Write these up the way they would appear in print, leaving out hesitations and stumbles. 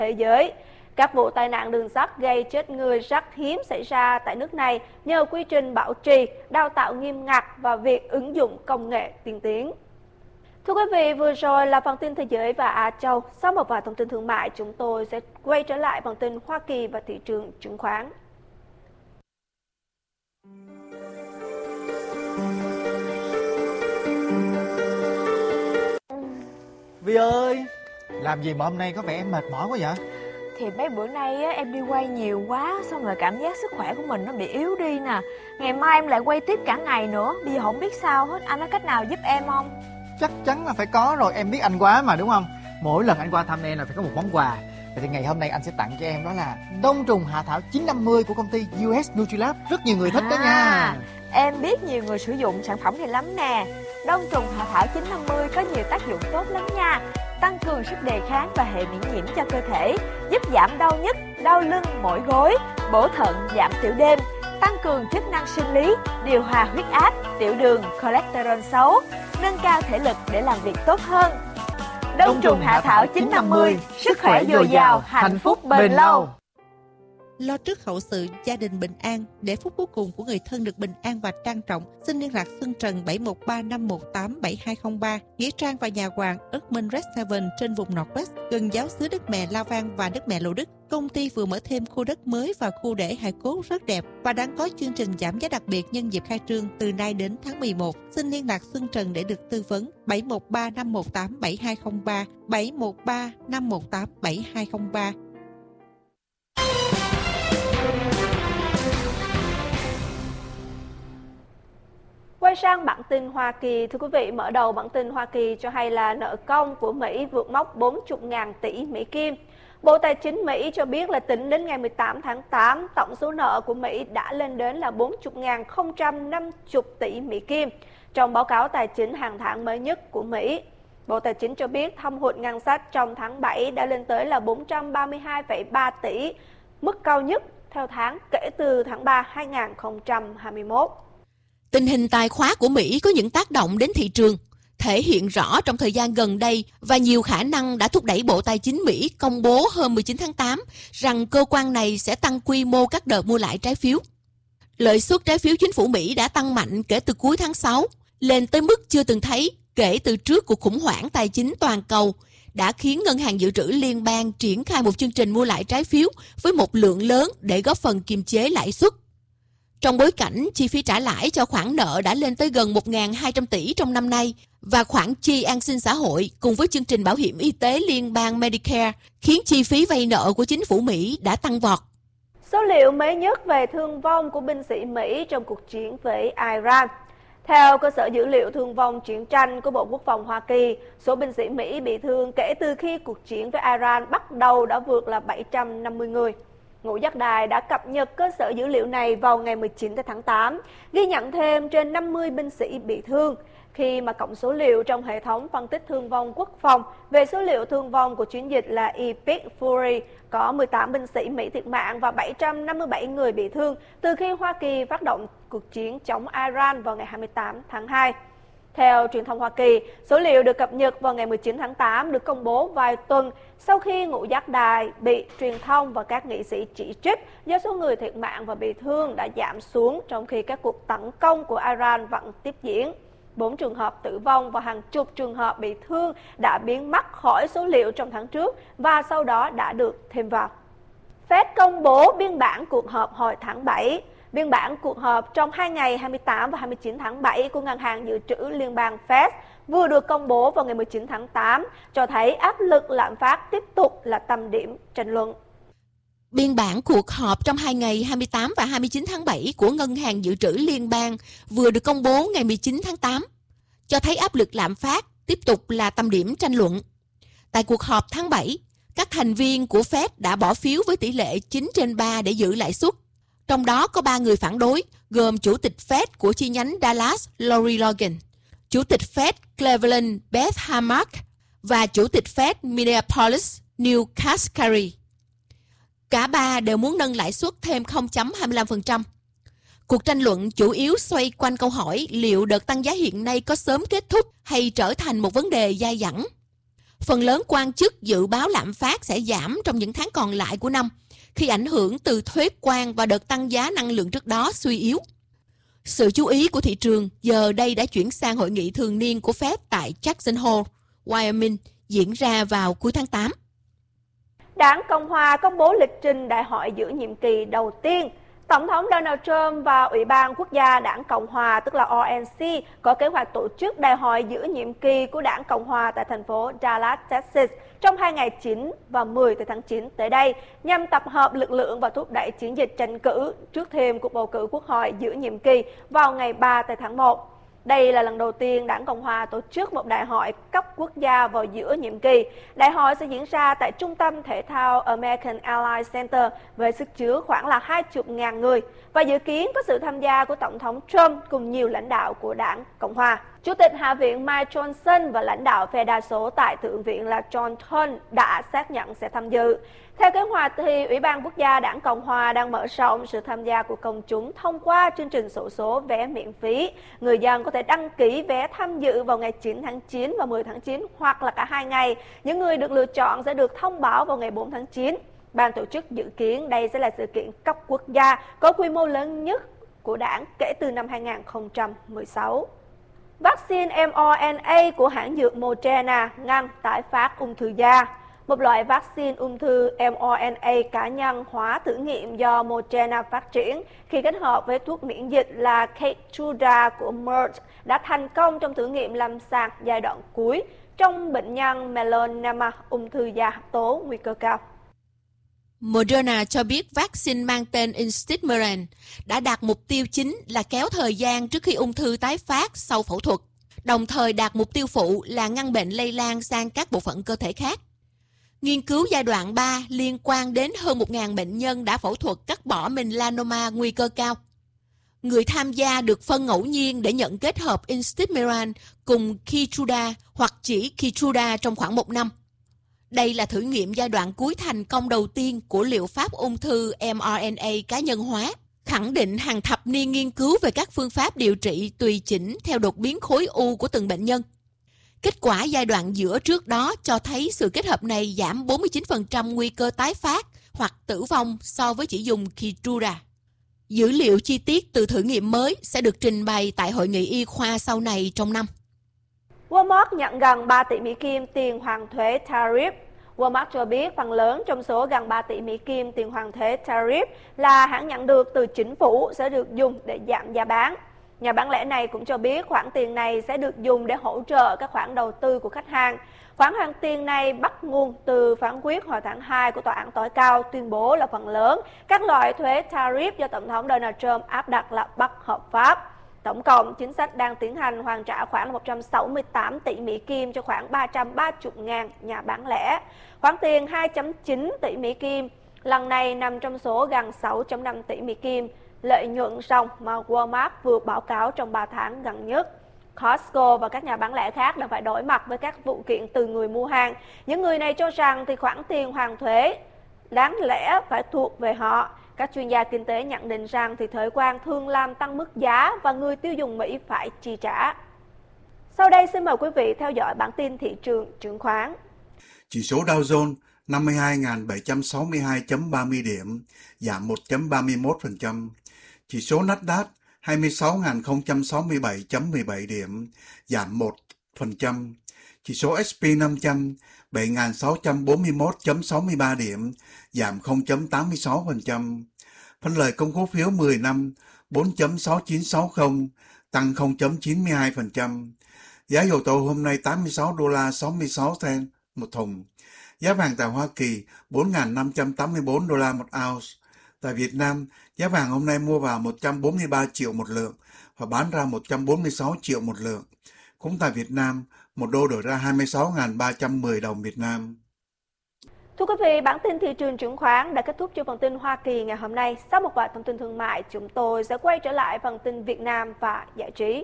thế giới. Các vụ tai nạn đường sắt gây chết người rất hiếm xảy ra tại nước này nhờ quy trình bảo trì, đào tạo nghiêm ngặt và việc ứng dụng công nghệ tiên tiến. Thưa quý vị, vừa rồi là phần tin thế giới và Á Châu. Sau một vài thông tin thương mại, chúng tôi sẽ quay trở lại phần tin Hoa Kỳ và thị trường chứng khoán. Vi ơi, làm gì mà hôm nay có vẻ em mệt mỏi quá vậy? Thì mấy bữa nay á, em đi quay nhiều quá, xong rồi cảm giác sức khỏe của mình nó bị yếu đi nè. Ngày mai em lại quay tiếp cả ngày nữa, bây giờ không biết sao hết. Anh có cách nào giúp em không? Chắc chắn là phải có rồi, em biết anh quá mà đúng không? Mỗi lần anh qua thăm em là phải có một món quà. Vậy thì ngày hôm nay anh sẽ tặng cho em đó là đông trùng hạ thảo 950 của công ty US Nutrilab. Rất nhiều người thích đó nha. Em biết nhiều người sử dụng sản phẩm này lắm nè. Đông trùng hạ thảo 950 có nhiều tác dụng tốt lắm nha. Tăng cường sức đề kháng và hệ miễn nhiễm cho cơ thể, giúp giảm đau nhức, đau lưng, mỏi gối, bổ thận, giảm tiểu đêm, tăng cường chức năng sinh lý, điều hòa huyết áp, tiểu đường, cholesterol xấu, nâng cao thể lực để làm việc tốt hơn. Đông trùng hạ thảo 950, sức khỏe dồi dào, hạnh phúc bền lâu. Lo trước hậu sự, gia đình bình an, để phút cuối cùng của người thân được bình an và trang trọng. Xin liên lạc Xuân Trần 713-518-7203, Nghĩa Trang và Nhà Hoàng, Ước Red 7 trên vùng Northwest, gần giáo xứ Đức Mẹ La Vang và Đức Mẹ Lộ Đức. Công ty vừa mở thêm khu đất mới và khu để hài cốt rất đẹp và đang có chương trình giảm giá đặc biệt nhân dịp khai trương từ nay đến tháng 11. Xin liên lạc Xuân Trần để được tư vấn 713-518-7203, 713-518-7203. Quay sang bản tin Hoa Kỳ, thưa quý vị, mở đầu bản tin Hoa Kỳ cho hay là nợ công của Mỹ vượt mốc 40.000 tỷ Mỹ Kim. Bộ Tài chính Mỹ cho biết là tính đến ngày 18 tháng 8, tổng số nợ của Mỹ đã lên đến là 40.050 tỷ Mỹ Kim. Trong báo cáo tài chính hàng tháng mới nhất của Mỹ, Bộ Tài chính cho biết thâm hụt ngân sách trong tháng 7 đã lên tới là 432,3 tỷ, mức cao nhất theo tháng kể từ tháng 3 2021. Tình hình tài khóa của Mỹ có những tác động đến thị trường, thể hiện rõ trong thời gian gần đây và nhiều khả năng đã thúc đẩy Bộ Tài chính Mỹ công bố hôm 19 tháng 8 rằng cơ quan này sẽ tăng quy mô các đợt mua lại trái phiếu. Lợi suất trái phiếu chính phủ Mỹ đã tăng mạnh kể từ cuối tháng 6, lên tới mức chưa từng thấy kể từ trước cuộc khủng hoảng tài chính toàn cầu, đã khiến Ngân hàng Dự trữ Liên bang triển khai một chương trình mua lại trái phiếu với một lượng lớn để góp phần kiềm chế lãi suất. Trong bối cảnh chi phí trả lãi cho khoản nợ đã lên tới gần 1.200 tỷ trong năm nay và khoản chi an sinh xã hội cùng với chương trình bảo hiểm y tế liên bang Medicare khiến chi phí vay nợ của chính phủ Mỹ đã tăng vọt. Số liệu mới nhất về thương vong của binh sĩ Mỹ trong cuộc chiến với Iran. Theo cơ sở dữ liệu thương vong chiến tranh của Bộ Quốc phòng Hoa Kỳ, số binh sĩ Mỹ bị thương kể từ khi cuộc chiến với Iran bắt đầu đã vượt là 750 người. Ngũ Giác Đài đã cập nhật cơ sở dữ liệu này vào ngày 19 tháng 8, ghi nhận thêm trên 50 binh sĩ bị thương, khi mà cộng số liệu trong hệ thống phân tích thương vong quốc phòng về số liệu thương vong của chiến dịch là Epic Fury có 18 binh sĩ Mỹ thiệt mạng và 757 người bị thương từ khi Hoa Kỳ phát động cuộc chiến chống Iran vào ngày 28 tháng 2. Theo truyền thông Hoa Kỳ, số liệu được cập nhật vào ngày 19 tháng 8 được công bố vài tuần sau khi Ngũ Giác Đài bị truyền thông và các nghị sĩ chỉ trích do số người thiệt mạng và bị thương đã giảm xuống trong khi các cuộc tấn công của Iran vẫn tiếp diễn. 4 trường hợp tử vong và hàng chục trường hợp bị thương đã biến mất khỏi số liệu trong tháng trước và sau đó đã được thêm vào. Fed công bố biên bản cuộc họp hồi tháng 7. Biên bản cuộc họp trong 2 ngày 28 và 29 tháng 7 của Ngân hàng Dự trữ Liên bang Fed vừa được công bố vào ngày 19 tháng 8, cho thấy áp lực lạm phát tiếp tục là tâm điểm tranh luận. Biên bản cuộc họp trong 2 ngày 28 và 29 tháng 7 của Ngân hàng Dự trữ Liên bang vừa được công bố ngày 19 tháng 8, cho thấy áp lực lạm phát tiếp tục là tâm điểm tranh luận. Tại cuộc họp tháng 7, các thành viên của Fed đã bỏ phiếu với tỷ lệ 9/3 để giữ lãi suất. Trong đó có 3 người phản đối, gồm Chủ tịch Fed của chi nhánh Dallas Lori Logan, Chủ tịch Fed Cleveland Beth Hamack và Chủ tịch Fed Minneapolis Neil Kashkari. Cả ba đều muốn nâng lãi suất thêm 0.25%. Cuộc tranh luận chủ yếu xoay quanh câu hỏi liệu đợt tăng giá hiện nay có sớm kết thúc hay trở thành một vấn đề dai dẳng. Phần lớn quan chức dự báo lạm phát sẽ giảm trong những tháng còn lại của năm, khi ảnh hưởng từ thuế quan và đợt tăng giá năng lượng trước đó suy yếu. Sự chú ý của thị trường giờ đây đã chuyển sang hội nghị thường niên của Fed tại Jackson Hole, Wyoming, diễn ra vào cuối tháng 8. Đảng Cộng hòa công bố lịch trình đại hội giữa nhiệm kỳ đầu tiên. Tổng thống Donald Trump và Ủy ban Quốc gia Đảng Cộng hòa, tức là RNC, có kế hoạch tổ chức đại hội giữa nhiệm kỳ của Đảng Cộng hòa tại thành phố Dallas, Texas trong 2 ngày 9 và 10 tháng 9 tới đây, nhằm tập hợp lực lượng và thúc đẩy chiến dịch tranh cử trước thềm cuộc bầu cử quốc hội giữa nhiệm kỳ vào ngày 3 tháng 1. Đây là lần đầu tiên Đảng Cộng hòa tổ chức một đại hội cấp quốc gia vào giữa nhiệm kỳ. Đại hội sẽ diễn ra tại Trung tâm Thể thao American Airlines Center với sức chứa khoảng là 20.000 người và dự kiến có sự tham gia của Tổng thống Trump cùng nhiều lãnh đạo của Đảng Cộng hòa. Chủ tịch Hạ viện Mike Johnson và lãnh đạo phe đa số tại Thượng viện là John Thune đã xác nhận sẽ tham dự. Theo kế hoạch thì Ủy ban Quốc gia Đảng Cộng hòa đang mở rộng sự tham gia của công chúng thông qua chương trình xổ số vé miễn phí. Người dân có thể đăng ký vé tham dự vào ngày 9 tháng 9 và 10 tháng 9 hoặc là cả hai ngày. Những người được lựa chọn sẽ được thông báo vào ngày 4 tháng 9. Ban tổ chức dự kiến đây sẽ là sự kiện cấp quốc gia có quy mô lớn nhất của đảng kể từ năm 2016. Vaccine mRNA của hãng dược Moderna ngăn tái phát ung thư da. Một loại vaccine ung thư mRNA cá nhân hóa thử nghiệm do Moderna phát triển khi kết hợp với thuốc miễn dịch là Keytruda của Merck đã thành công trong thử nghiệm lâm sàng giai đoạn cuối trong bệnh nhân melanoma ung thư da hắc tố nguy cơ cao. Moderna cho biết vaccine mang tên Institmeran đã đạt mục tiêu chính là kéo thời gian trước khi ung thư tái phát sau phẫu thuật, đồng thời đạt mục tiêu phụ là ngăn bệnh lây lan sang các bộ phận cơ thể khác. Nghiên cứu giai đoạn 3 liên quan đến hơn 1.000 bệnh nhân đã phẫu thuật cắt bỏ melanoma nguy cơ cao. Người tham gia được phân ngẫu nhiên để nhận kết hợp Institmeran cùng Keytruda hoặc chỉ Keytruda trong khoảng 1 năm. Đây là thử nghiệm giai đoạn cuối thành công đầu tiên của liệu pháp ung thư mRNA cá nhân hóa, khẳng định hàng thập niên nghiên cứu về các phương pháp điều trị tùy chỉnh theo đột biến khối u của từng bệnh nhân. Kết quả giai đoạn giữa trước đó cho thấy sự kết hợp này giảm 49% nguy cơ tái phát hoặc tử vong so với chỉ dùng Keytruda. Dữ liệu chi tiết từ thử nghiệm mới sẽ được trình bày tại hội nghị y khoa sau này trong năm. Walmart nhận gần 3 tỷ Mỹ Kim tiền hoàn thuế tariff. Walmart cho biết phần lớn trong số gần 3 tỷ Mỹ Kim tiền hoàn thuế tariff là hãng nhận được từ chính phủ sẽ được dùng để giảm giá bán. Nhà bán lẻ này cũng cho biết khoản tiền này sẽ được dùng để hỗ trợ các khoản đầu tư của khách hàng. Khoản hoàn tiền này bắt nguồn từ phán quyết hồi tháng 2 của Tòa án tối cao tuyên bố là phần lớn các loại thuế tariff do Tổng thống Donald Trump áp đặt là bất hợp pháp. Tổng cộng, chính sách đang tiến hành hoàn trả khoảng 168 tỷ Mỹ Kim cho khoảng 330.000 nhà bán lẻ. Khoản tiền 2,9 tỷ Mỹ Kim lần này nằm trong số gần 6,5 tỷ Mỹ Kim lợi nhuận ròng mà Walmart vừa báo cáo trong 3 tháng gần nhất. Costco và các nhà bán lẻ khác đang phải đối mặt với các vụ kiện từ người mua hàng. Những người này cho rằng thì khoản tiền hoàn thuế đáng lẽ phải thuộc về họ. Các chuyên gia kinh tế nhận định rằng thì thuế quan thường làm tăng mức giá và người tiêu dùng Mỹ phải chi trả. Sau đây xin mời quý vị theo dõi bản tin thị trường chứng khoán. Chỉ số Dow Jones 52.762.30 điểm, giảm 1.31%. Chỉ số Nasdaq 26.067.17 điểm, giảm 1%. Chỉ số S&P 500 7.641.63 điểm, giảm 0.86%. Phân lời công cổ phiếu 10 năm 4.6960, tăng 0.92%. Giá dầu thô hôm nay $86.66 một thùng. Giá vàng tại Hoa Kỳ $4.584 một ounce. Tại Việt Nam, giá vàng hôm nay mua vào 143 triệu một lượng và bán ra 146 triệu một lượng. Cũng tại Việt Nam, một đô đổi ra 26.310 đồng Việt Nam. Thưa quý vị, bản tin thị trường chứng khoán đã kết thúc cho phần tin Hoa Kỳ ngày hôm nay. Sau một vài thông tin thương mại, chúng tôi sẽ quay trở lại phần tin Việt Nam và giải trí.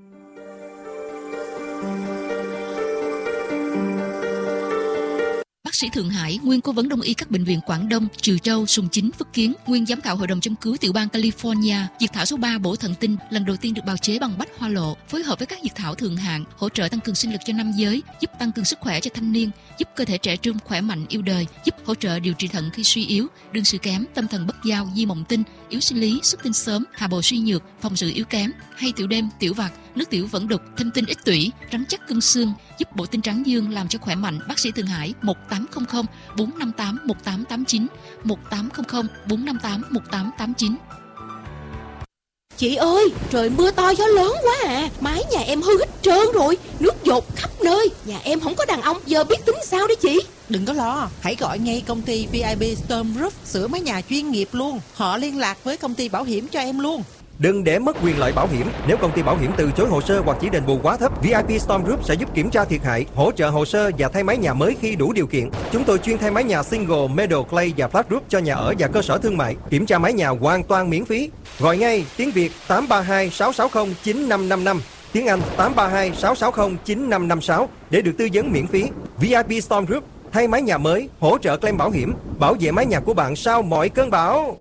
Bác sĩ Thượng Hải, nguyên cố vấn đông y các bệnh viện Quảng Đông, Trừ Châu, Sùng Chính, Phước Kiến, nguyên giám khảo hội đồng châm cứu tiểu bang California, dược thảo số 3 bổ thận tinh lần đầu tiên được bào chế bằng bách hoa lộ, phối hợp với các dược thảo thượng hạng, hỗ trợ tăng cường sinh lực cho nam giới, giúp tăng cường sức khỏe cho thanh niên, giúp cơ thể trẻ trung khỏe mạnh yêu đời, giúp hỗ trợ điều trị thận khi suy yếu, đương sự kém, tâm thần bất giao, di mộng tinh, yếu sinh lý, xuất tinh sớm, hạ bầu suy nhược, phòng sự yếu kém, hay tiểu đêm, tiểu vặt, nước tiểu vẫn đục, thâm tinh ít tủy, rắn chắc cân xương, giúp bổ tinh tráng dương làm cho khỏe mạnh. Bác sĩ Thượng Hải 1800 458 1889 1800 458 1889. Chị ơi, trời mưa to gió lớn quá à, mái nhà em hư hết trơn rồi, nước dột khắp nơi. Nhà em không có đàn ông, giờ biết tính sao đấy chị? Đừng có lo, hãy gọi ngay công ty VIP Storm Roof sửa mái nhà chuyên nghiệp luôn. Họ liên lạc với công ty bảo hiểm cho em luôn. Đừng để mất quyền lợi bảo hiểm. Nếu công ty bảo hiểm từ chối hồ sơ hoặc chỉ đền bù quá thấp, VIP Storm Group sẽ giúp kiểm tra thiệt hại, hỗ trợ hồ sơ và thay mái nhà mới khi đủ điều kiện. Chúng tôi chuyên thay mái nhà single, metal, clay và flat roof cho nhà ở và cơ sở thương mại. Kiểm tra mái nhà hoàn toàn miễn phí. Gọi ngay tiếng Việt 832 660 9555, tiếng Anh 832 660 9556 để được tư vấn miễn phí. VIP Storm Group thay mái nhà mới, hỗ trợ claim bảo hiểm, bảo vệ mái nhà của bạn sau mọi cơn bão.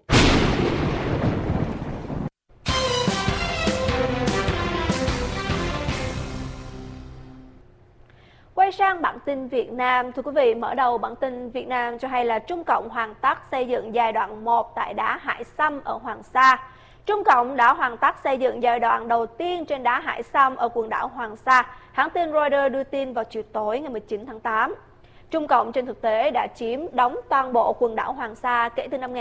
Quay sang bản tin Việt Nam, thưa quý vị, mở đầu bản tin Việt Nam cho hay là Trung Cộng hoàn tất xây dựng giai đoạn 1 tại đá Hải Sâm ở Hoàng Sa. Trung Cộng đã hoàn tất xây dựng giai đoạn đầu tiên trên đá Hải Sâm ở quần đảo Hoàng Sa, hãng tin Reuters đưa tin vào chiều tối ngày 19 tháng 8. Trung Cộng trên thực tế đã chiếm đóng toàn bộ quần đảo Hoàng Sa kể từ năm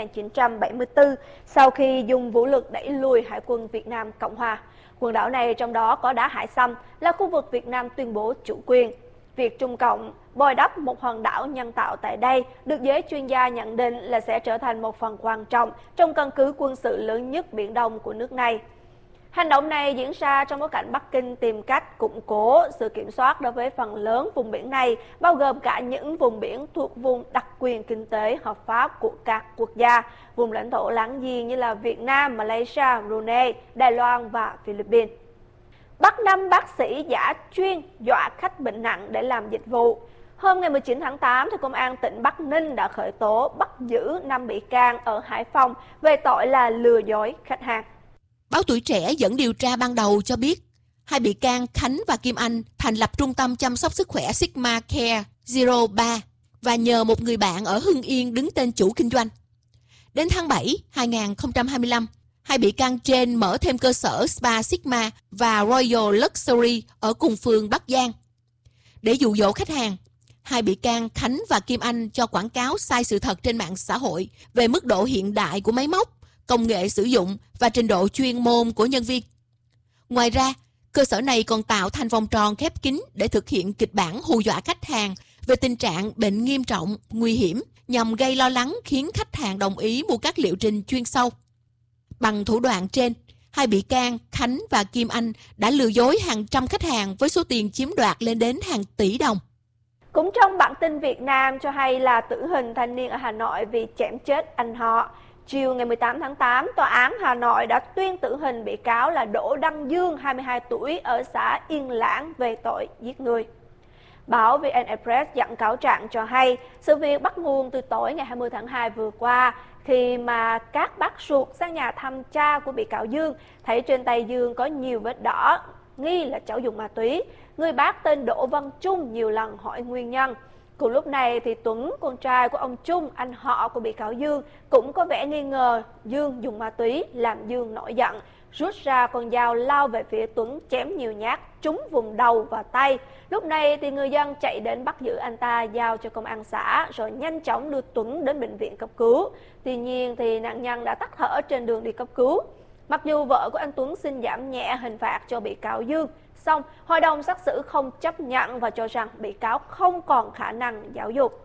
1974 sau khi dùng vũ lực đẩy lùi Hải quân Việt Nam Cộng Hòa. Quần đảo này trong đó có đá Hải Sâm là khu vực Việt Nam tuyên bố chủ quyền. Việc Trung Cộng bồi đắp một hòn đảo nhân tạo tại đây được giới chuyên gia nhận định là sẽ trở thành một phần quan trọng trong căn cứ quân sự lớn nhất Biển Đông của nước này. Hành động này diễn ra trong bối cảnh Bắc Kinh tìm cách củng cố sự kiểm soát đối với phần lớn vùng biển này, bao gồm cả những vùng biển thuộc vùng đặc quyền kinh tế hợp pháp của các quốc gia, vùng lãnh thổ láng giềng như là Việt Nam, Malaysia, Brunei, Đài Loan và Philippines. Bắt 5 bác sĩ giả chuyên dọa khách bệnh nặng để làm dịch vụ. Hôm ngày 19 tháng 8, thì Công an tỉnh Bắc Ninh đã khởi tố bắt giữ 5 bị can ở Hải Phòng về tội là lừa dối khách hàng. Báo Tuổi Trẻ dẫn điều tra ban đầu cho biết, 2 bị can Khánh và Kim Anh thành lập trung tâm chăm sóc sức khỏe Sigma Care 03 và nhờ một người bạn ở Hưng Yên đứng tên chủ kinh doanh. Đến tháng 7 2025, 2 bị can trên mở thêm cơ sở Spa Sigma và Royal Luxury ở cùng phường Bắc Giang. Để dụ dỗ khách hàng, 2 bị can Khánh và Kim Anh cho quảng cáo sai sự thật trên mạng xã hội về mức độ hiện đại của máy móc, công nghệ sử dụng và trình độ chuyên môn của nhân viên. Ngoài ra, cơ sở này còn tạo thành vòng tròn khép kín để thực hiện kịch bản hù dọa khách hàng về tình trạng bệnh nghiêm trọng, nguy hiểm nhằm gây lo lắng khiến khách hàng đồng ý mua các liệu trình chuyên sâu. Bằng thủ đoạn trên, 2 bị can Khánh và Kim Anh đã lừa dối hàng trăm khách hàng với số tiền chiếm đoạt lên đến hàng tỷ đồng. Cũng trong bản tin Việt Nam cho hay là tử hình thanh niên ở Hà Nội vì chém chết anh họ. Chiều ngày 18 tháng 8, Tòa án Hà Nội đã tuyên tử hình bị cáo là Đỗ Đăng Dương, 22 tuổi, ở xã Yên Lãng về tội giết người. Báo VN Express dẫn cáo trạng cho hay, sự việc bắt nguồn từ tối ngày 20 tháng 2 vừa qua, khi mà các bác ruột sang nhà thăm cha của bị cáo Dương, thấy trên tay Dương có nhiều vết đỏ, nghi là cháu dùng ma túy. Người bác tên Đỗ Văn Trung nhiều lần hỏi nguyên nhân. Cùng lúc này thì Tuấn, con trai của ông Trung, anh họ của bị cáo Dương, cũng có vẻ nghi ngờ Dương dùng ma túy, làm Dương nổi giận, rút ra con dao lao về phía Tuấn, chém nhiều nhát trúng vùng đầu và tay. Lúc này thì người dân chạy đến bắt giữ anh ta, giao cho công an xã, rồi nhanh chóng đưa Tuấn đến bệnh viện cấp cứu. Tuy nhiên thì nạn nhân đã tắc thở trên đường đi cấp cứu. Mặc dù vợ của anh Tuấn xin giảm nhẹ hình phạt cho bị cáo Dương, song hội đồng xét xử không chấp nhận và cho rằng bị cáo không còn khả năng giáo dục.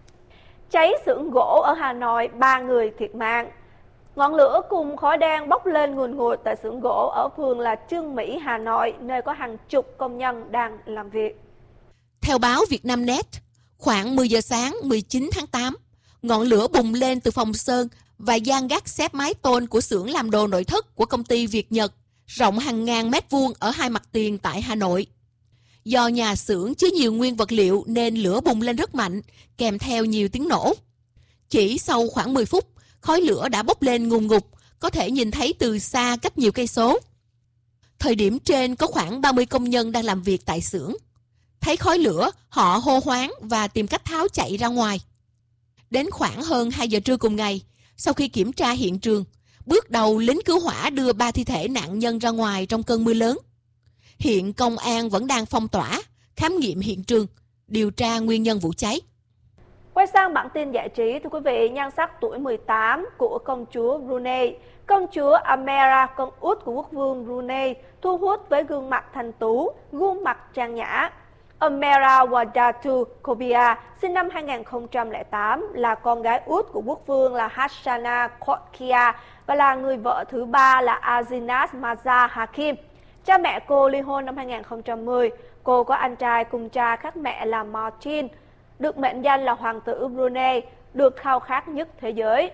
Cháy xưởng gỗ ở Hà Nội, 3 người thiệt mạng. Ngọn lửa cùng khói đen bốc lên ngùn ngụt tại xưởng gỗ ở phường là Trương Mỹ, Hà Nội, nơi có hàng chục công nhân đang làm việc. Theo báo Vietnamnet, khoảng 10 giờ sáng 19 tháng 8, ngọn lửa bùng lên từ phòng sơn và gian gác xếp mái tôn của xưởng làm đồ nội thất của công ty Việt Nhật, rộng hàng ngàn mét vuông ở hai mặt tiền tại Hà Nội. Do nhà xưởng chứa nhiều nguyên vật liệu nên lửa bùng lên rất mạnh, kèm theo nhiều tiếng nổ. Chỉ sau khoảng 10 phút, khói lửa đã bốc lên ngùn ngụt, có thể nhìn thấy từ xa cách nhiều cây số. Thời điểm trên có khoảng 30 công nhân đang làm việc tại xưởng. Thấy khói lửa, họ hô hoáng và tìm cách tháo chạy ra ngoài. Đến khoảng hơn 2 giờ trưa cùng ngày, sau khi kiểm tra hiện trường, bước đầu lính cứu hỏa đưa 3 thi thể nạn nhân ra ngoài trong cơn mưa lớn. Hiện công an vẫn đang phong tỏa, khám nghiệm hiện trường, điều tra nguyên nhân vụ cháy. Quay sang bản tin giải trí, thưa quý vị, nhan sắc tuổi 18 của công chúa Brunei. Công chúa Amera, con út của quốc vương Brunei, thu hút với gương mặt thanh tú, gương mặt trang nhã. Amera Wadatu Kobia, sinh năm 2008, là con gái út của quốc vương là Hassana Khotkia và là người vợ thứ ba là Azinas Maza Hakim. Cha mẹ cô ly hôn năm 2010. Cô có anh trai cùng cha khác mẹ là Martin, được mệnh danh là hoàng tử Brunei, được khao khát nhất thế giới.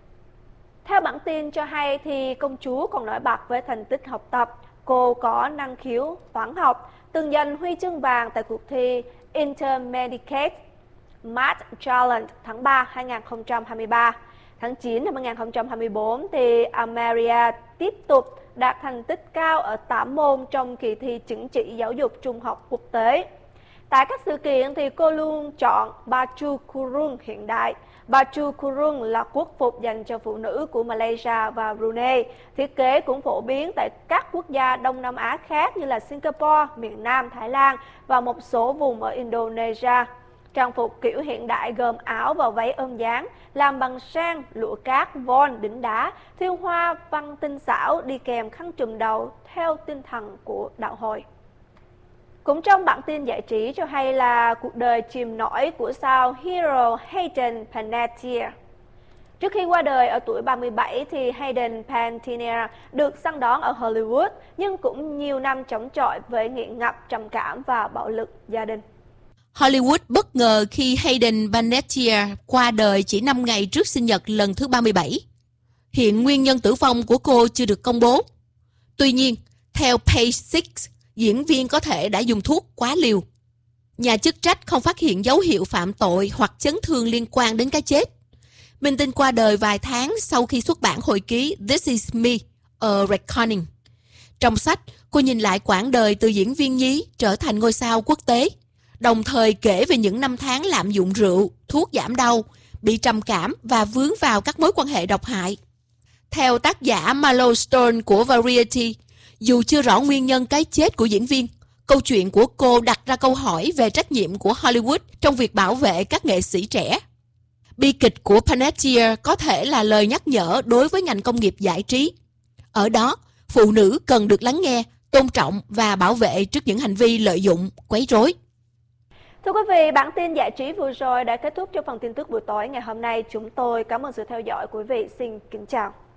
Theo bản tin cho hay thì công chúa còn nổi bật với thành tích học tập. Cô có năng khiếu toán học, từng giành huy chương vàng tại cuộc thi Intermediate Math Challenge tháng 3 2023. Tháng 9 năm 2024 thì Amaria tiếp tục đạt thành tích cao ở 8 môn trong kỳ thi chứng chỉ giáo dục trung học quốc tế. Tại các sự kiện thì cô luôn chọn baju kurung hiện đại. Baju kurung là quốc phục dành cho phụ nữ của Malaysia và Brunei. Thiết kế cũng phổ biến tại các quốc gia Đông Nam Á khác như là Singapore, miền Nam Thái Lan và một số vùng ở Indonesia. Trang phục kiểu hiện đại gồm áo và váy ôm dáng, làm bằng sang, lụa cát, von, đính đá, thêu hoa văn tinh xảo, đi kèm khăn trùm đầu theo tinh thần của đạo hồi. Cũng trong bản tin giải trí cho hay là cuộc đời chìm nổi của sao hero Hayden Panettiere. Trước khi qua đời ở tuổi 37 thì Hayden Panettiere được săn đón ở Hollywood, nhưng cũng nhiều năm chống chọi với nghiện ngập, trầm cảm và bạo lực gia đình. Hollywood bất ngờ khi Hayden Panettiere qua đời chỉ 5 ngày trước sinh nhật lần thứ 37. Hiện nguyên nhân tử vong của cô chưa được công bố. Tuy nhiên, theo Page Six, diễn viên có thể đã dùng thuốc quá liều. Nhà chức trách không phát hiện dấu hiệu phạm tội hoặc chấn thương liên quan đến cái chết. Minh tinh qua đời vài tháng sau khi xuất bản hồi ký This Is Me, A Reckoning. Trong sách, cô nhìn lại quãng đời từ diễn viên nhí trở thành ngôi sao quốc tế, đồng thời kể về những năm tháng lạm dụng rượu, thuốc giảm đau, bị trầm cảm và vướng vào các mối quan hệ độc hại. Theo tác giả Malo Stone của Variety, dù chưa rõ nguyên nhân cái chết của diễn viên, câu chuyện của cô đặt ra câu hỏi về trách nhiệm của Hollywood trong việc bảo vệ các nghệ sĩ trẻ. Bi kịch của Panettiere có thể là lời nhắc nhở đối với ngành công nghiệp giải trí. Ở đó, phụ nữ cần được lắng nghe, tôn trọng và bảo vệ trước những hành vi lợi dụng, quấy rối. Thưa quý vị, bản tin giải trí vừa rồi đã kết thúc cho phần tin tức buổi tối ngày hôm nay. Chúng tôi cảm ơn sự theo dõi của quý vị. Xin kính chào.